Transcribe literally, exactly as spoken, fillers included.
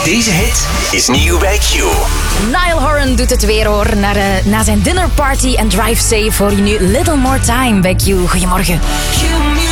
Deze hit is nieuw bij Q. Niall Horan doet het weer hoor. Na, uh, na zijn dinnerparty en drive safe hoor je nu Little More Time bij Q. Goedemorgen. Q